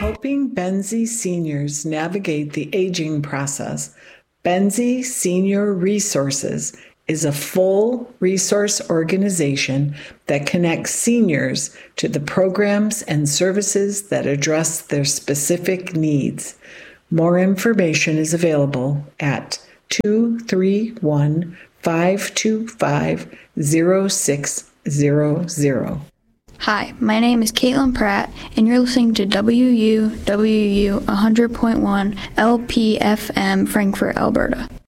Helping Benzie seniors navigate the aging process, Benzie Senior Resources is a full resource organization that connects seniors to the programs and services that address their specific needs. More information is available at 231-525-0600. Hi, my name is Caitlin Pratt, and you're listening to WUWU 100.1 LPFM Frankfort, Alberta.